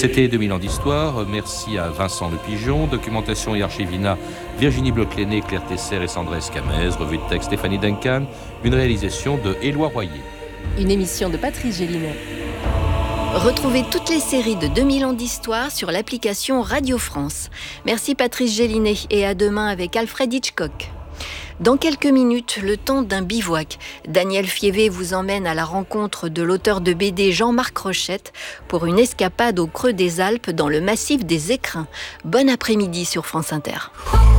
C'était 2000 ans d'histoire. Merci à Vincent Le Pigeon, documentation et archivina Virginie Bloch-Léné, Claire Tesser et Sandra Escamez, revue de texte Stéphanie Duncan, une réalisation de Éloi Royer. Une émission de Patrice Gélinet. Retrouvez toutes les séries de 2000 ans d'histoire sur l'application Radio France. Merci Patrice Gélinet et à demain avec Alfred Hitchcock. Dans quelques minutes, le temps d'un bivouac. Daniel Fievé vous emmène à la rencontre de l'auteur de BD Jean-Marc Rochette pour une escapade au creux des Alpes dans le massif des Écrins. Bon après-midi sur France Inter.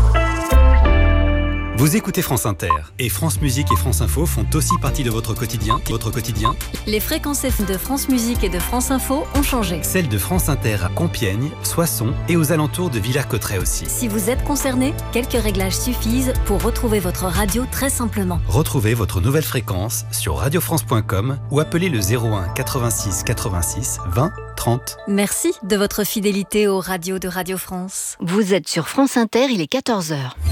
Vous écoutez France Inter et France Musique et France Info font aussi partie de votre quotidien. Les fréquences FM de France Musique et de France Info ont changé. Celles de France Inter à Compiègne, Soissons et aux alentours de Villers-Cotterêts aussi. Si vous êtes concerné, quelques réglages suffisent pour retrouver votre radio très simplement. Retrouvez votre nouvelle fréquence sur radiofrance.com ou appelez le 01 86 86 20 30. Merci de votre fidélité aux radios de Radio France. Vous êtes sur France Inter, il est 14h.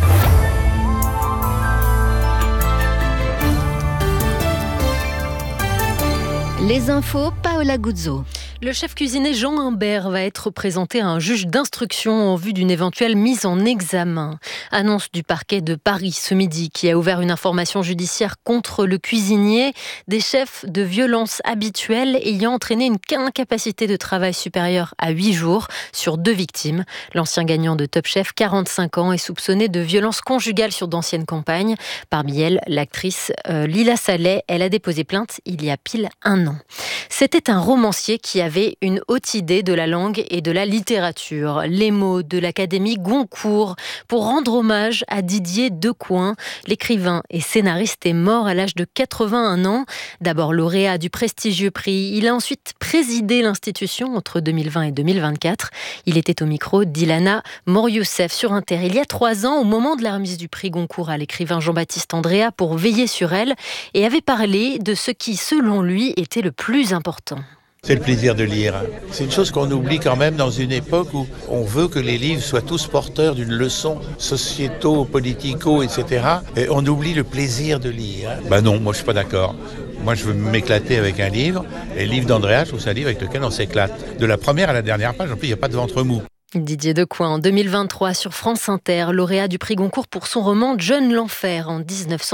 Les infos, Paola Guzzo. Le chef cuisinier Jean Imbert va être présenté à un juge d'instruction en vue d'une éventuelle mise en examen. Annonce du parquet de Paris ce midi qui a ouvert une information judiciaire contre le cuisinier. Des chefs de violences habituelles ayant entraîné une incapacité de travail supérieure à 8 jours sur 2 victimes. L'ancien gagnant de Top Chef, 45 ans, est soupçonné de violences conjugales sur d'anciennes compagnes. Parmi elles, l'actrice Lila Saleh, elle a déposé plainte il y a pile 1 an. C'était un romancier qui avait une haute idée de la langue et de la littérature. Les mots de l'Académie Goncourt pour rendre hommage à Didier Decoing. L'écrivain et scénariste est mort à l'âge de 81 ans. D'abord lauréat du prestigieux prix, il a ensuite présidé l'institution entre 2020 et 2024. Il était au micro d'Ilana Morioussef sur Inter. Il y a 3 ans, au moment de la remise du prix Goncourt à l'écrivain Jean-Baptiste Andréa pour veiller sur elle, et avait parlé de ce qui, selon lui, était le plus important. C'est le plaisir de lire. C'est une chose qu'on oublie quand même dans une époque où on veut que les livres soient tous porteurs d'une leçon sociéto, politico, etc. Et on oublie le plaisir de lire. Non, moi je suis pas d'accord. Moi je veux m'éclater avec un livre. Et le livre d'Andréa, je trouve c'est un livre avec lequel on s'éclate. De la première à la dernière page, en plus il n'y a pas de ventre mou. Didier Decoing, en 2023 sur France Inter, lauréat du prix Goncourt pour son roman John l'Enfer en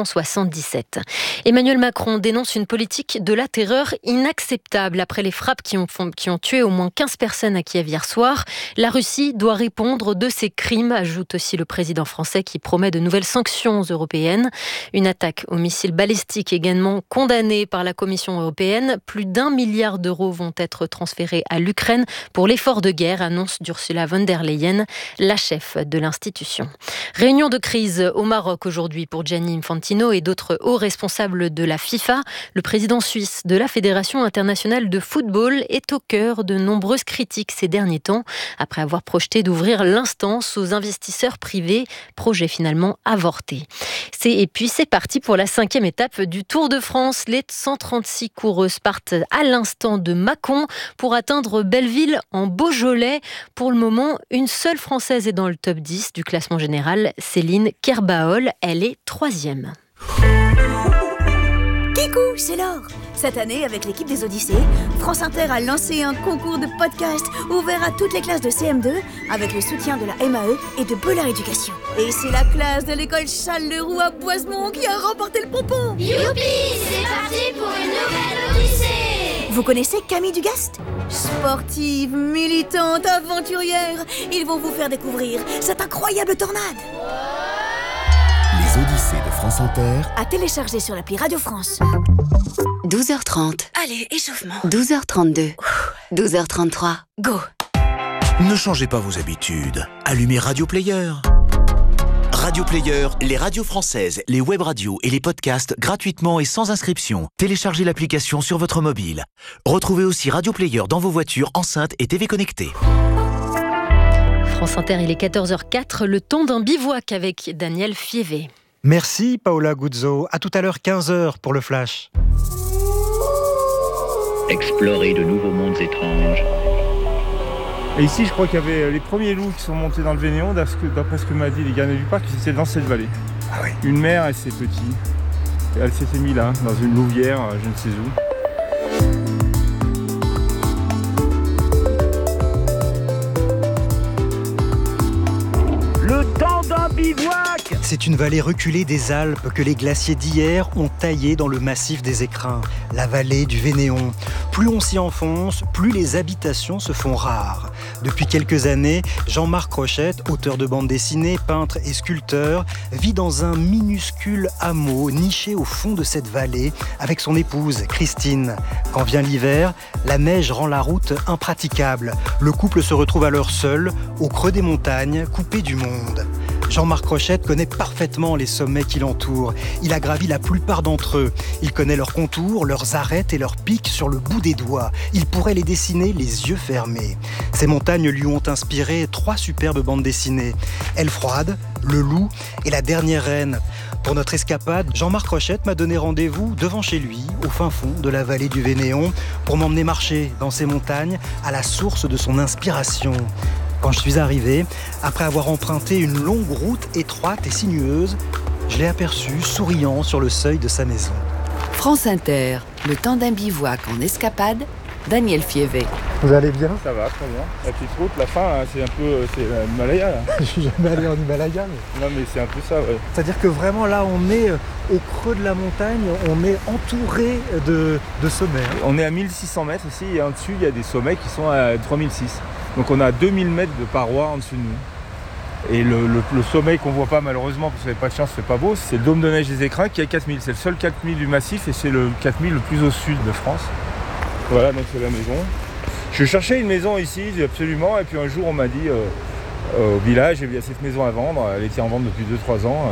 1977. Emmanuel Macron dénonce une politique de la terreur inacceptable après les frappes qui ont tué au moins 15 personnes à Kiev hier soir. La Russie doit répondre de ses crimes, ajoute aussi le président français qui promet de nouvelles sanctions européennes. Une attaque au missile balistique également condamnée par la Commission européenne. Plus d'1 milliard d'euros vont être transférés à l'Ukraine pour l'effort de guerre, annonce d'Ursula von der Leyen, la chef de l'institution. Réunion de crise au Maroc aujourd'hui pour Gianni Infantino et d'autres hauts responsables de la FIFA. Le président suisse de la Fédération internationale de football est au cœur de nombreuses critiques ces derniers temps, après avoir projeté d'ouvrir l'instance aux investisseurs privés, projet finalement avorté. Et puis c'est parti pour la 5e étape du Tour de France. Les 136 coureuses partent à l'instant de Mâcon pour atteindre Belleville en Beaujolais. Pour le moment, une seule Française est dans le top 10 du classement général, Céline Kerbaol. Elle est 3e. Kikou, c'est l'or. Cette année, avec l'équipe des Odyssées, France Inter a lancé un concours de podcast ouvert à toutes les classes de CM2 avec le soutien de la MAE et de Bellard Éducation. Et c'est la classe de l'école Charles-Leroux à Boisemont qui a remporté le pompon. Youpi, c'est parti pour une nouvelle Odyssée. Vous connaissez Camille Dugast ? Sportive, militante, aventurière, ils vont vous faire découvrir cette incroyable tornade. Les Odyssées de France Inter. À télécharger sur l'appli Radio France. 12h30. Allez, échauffement. 12h32. 12h33. Go. Ne changez pas vos habitudes. Allumez Radio Player. Radio Player, les radios françaises, les web radios et les podcasts gratuitement et sans inscription. Téléchargez l'application sur votre mobile. Retrouvez aussi Radio Player dans vos voitures, enceintes et TV connectées. France Inter, il est 14h04, le temps d'un bivouac avec Daniel Fievé. Merci Paola Guzzo. À tout à l'heure 15h pour le Flash. Explorer de nouveaux mondes étranges. Et ici, je crois qu'il y avait les premiers loups qui sont montés dans le Vénéon, d'après ce que m'a dit les gardiens du parc, c'était dans cette vallée. Ah oui. Une mère et ses petits. Et elle s'était mise là, dans une louvière, je ne sais où. C'est une vallée reculée des Alpes que les glaciers d'hier ont taillée dans le massif des Écrins, la vallée du Vénéon. Plus on s'y enfonce, plus les habitations se font rares. Depuis quelques années, Jean-Marc Rochette, auteur de bandes dessinées, peintre et sculpteur, vit dans un minuscule hameau niché au fond de cette vallée avec son épouse Christine. Quand vient l'hiver, la neige rend la route impraticable. Le couple se retrouve alors seul, au creux des montagnes, coupé du monde. Jean-Marc Rochette connaît parfaitement les sommets qui l'entourent. Il a gravi la plupart d'entre eux. Il connaît leurs contours, leurs arêtes et leurs pics sur le bout des doigts. Il pourrait les dessiner les yeux fermés. Ces montagnes lui ont inspiré 3 superbes bandes dessinées. Elle froide, Le Loup et La Dernière Reine. Pour notre escapade, Jean-Marc Rochette m'a donné rendez-vous devant chez lui, au fin fond de la vallée du Vénéon, pour m'emmener marcher dans ces montagnes à la source de son inspiration. Quand je suis arrivé, après avoir emprunté une longue route étroite et sinueuse, je l'ai aperçu souriant sur le seuil de sa maison. France Inter, le temps d'un bivouac en escapade, Daniel Fievé. Vous allez bien? Ça va, très bien. La petite route, la fin, hein, c'est un peu l'Himalaya. Là. Je suis jamais allé en Himalaya. Mais... Non mais c'est un peu ça, ouais. C'est-à-dire que vraiment là, on est au creux de la montagne, on est entouré de sommets. On est à 1600 mètres ici et en dessus, il y a des sommets qui sont à 3006. Donc on a 2000 mètres de parois en dessous de nous. Et le sommet qu'on voit pas malheureusement, parce que vous n'avez pas de chance, c'est pas beau, c'est le dôme de neige des Écrins qui est à 4000. C'est le seul 4000 du massif et c'est le 4000 le plus au sud de France. Voilà, donc c'est la maison. Je cherchais une maison ici, absolument, et puis un jour on m'a dit au village, il y a cette maison à vendre, elle était en vente depuis 2-3 ans.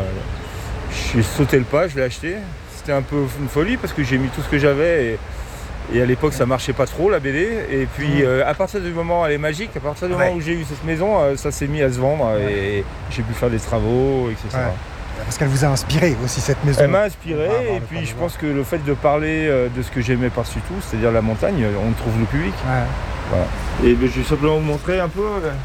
J'ai sauté le pas, je l'ai acheté. C'était un peu une folie parce que j'ai mis tout ce que j'avais et à l'époque ça marchait pas trop la BD. Et puis à partir du moment, elle est magique, à partir du moment où j'ai eu cette maison, ça s'est mis à se vendre et j'ai pu faire des travaux, etc. Ouais. Parce qu'elle vous a inspiré aussi cette maison. Elle m'a inspiré et puis je pense que le fait de parler de ce que j'aimais par-dessus tout, c'est-à-dire la montagne, on trouve le public. Ouais. Voilà. Et je vais simplement vous montrer un peu.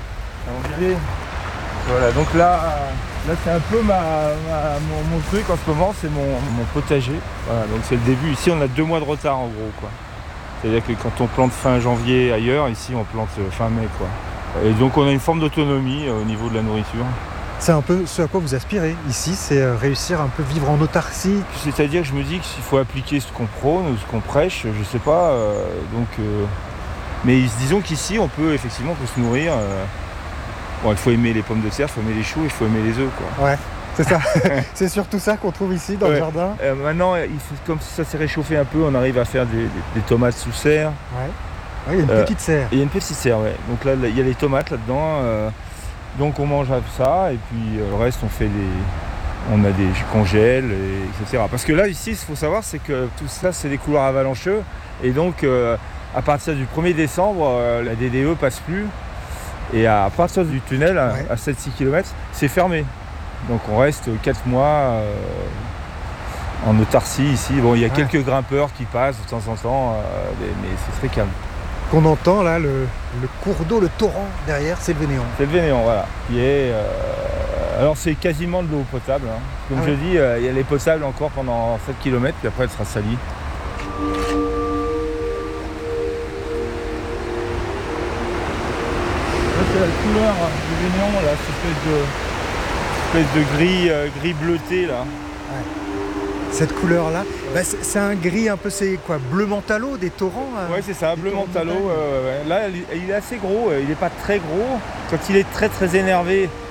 Voilà, donc là c'est un peu mon truc en ce moment, c'est mon potager. Voilà, donc c'est le début. Ici on a 2 mois de retard en gros, quoi. C'est-à-dire que quand on plante fin janvier ailleurs, ici on plante fin mai, quoi. Et donc on a une forme d'autonomie au niveau de la nourriture. C'est un peu ce à quoi vous aspirez ici, c'est réussir un peu vivre en autarcie. C'est-à-dire que je me dis qu'il faut appliquer ce qu'on prône ou ce qu'on prêche, je sais pas. Mais disons qu'ici on peut effectivement se nourrir. Bon, il faut aimer les pommes de terre, il faut aimer les choux, il faut aimer les œufs, quoi. Ouais, c'est ça. C'est surtout ça qu'on trouve ici dans le jardin. Maintenant, comme ça s'est réchauffé un peu, on arrive à faire des tomates sous serre. Ouais. Il y a une petite serre. Il y a une petite serre, ouais. Donc là, il y a les tomates là-dedans. Donc on mange ça et puis le reste on a des congèles, etc. Parce que là ici, il faut savoir, c'est que tout ça c'est des couloirs avalancheux et donc à partir du 1er décembre, la DDE passe plus et à partir du tunnel à 7-6 km, c'est fermé. Donc on reste 4 mois en autarcie ici. Bon, il y a quelques grimpeurs qui passent de temps en temps, mais c'est très calme. Qu'on entend là, le cours d'eau, le torrent derrière, c'est le Vénéon. C'est le Vénéon, voilà. Qui est, alors c'est quasiment de l'eau potable. Hein. Comme je dis, elle est potable encore pendant 7 km, puis après elle sera salie. Là c'est la couleur du Vénéon, là, cette espèce de gris bleuté là. Ouais. Cette couleur-là, c'est un gris un peu, c'est quoi, bleu mentalo, des torrents? Oui, c'est ça, bleu mentalo. Là, il est assez gros, il n'est pas très gros. Quand il est très très énervé,